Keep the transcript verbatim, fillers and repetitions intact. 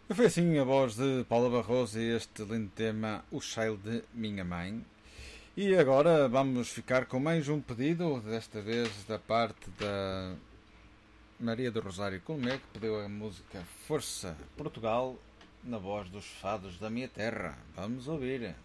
Foi assim a voz de Paula Barroso e este lindo tema, O Cheiro de Minha Mãe. E agora vamos ficar com mais um pedido, desta vez da parte da Maria do Rosário Colomé, que pediu a música Força Portugal, na voz dos fados da minha terra. Vamos ouvir.